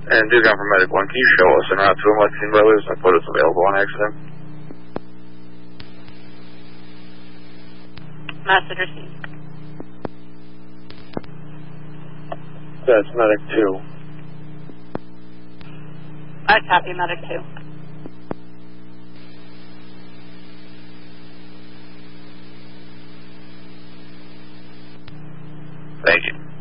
And Duke on for Medic 1, can you show us en route to him what's seen by Lewis and put us available on accident? Message received. That's Medic 2. I copy Medic 2. Thank you.